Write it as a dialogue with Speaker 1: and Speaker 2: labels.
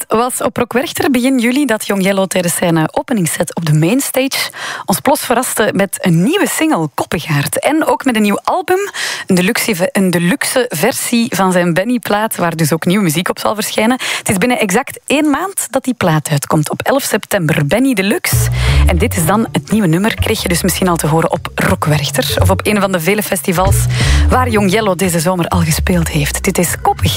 Speaker 1: was op Rock Werchter begin juli dat Young Yellow tijdens zijn openingsset op de mainstage ons plots verraste met een nieuwe single, Koppegaard. En ook met een nieuw album, een deluxe versie van zijn Benny-plaat, waar dus ook nieuwe muziek op zal verschijnen. Het is binnen exact 1 maand dat die plaat uitkomt, op 11 september. Benny Deluxe. En dit is dan het nieuwe nummer, kreeg je dus misschien al te horen op Rock Werchter, of op een van de vele festivals waar Young Yellow deze zomer al gespeeld heeft. Dit is Koppegaard.